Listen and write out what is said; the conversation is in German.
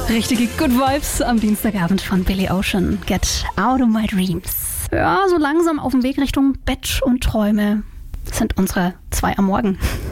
Richtige Good Vibes am Dienstagabend von Billy Ocean. Get out of my dreams. Ja, so langsam auf dem Weg Richtung Bett und Träume sind unsere 2 am Morgen.